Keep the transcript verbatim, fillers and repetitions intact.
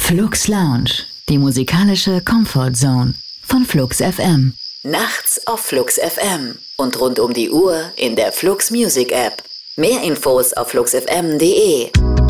Flux Lounge, die musikalische Comfort Zone von Flux F M. Nachts auf Flux F M und rund um die Uhr in der Flux Music App. Mehr Infos auf flux f m punkt d e.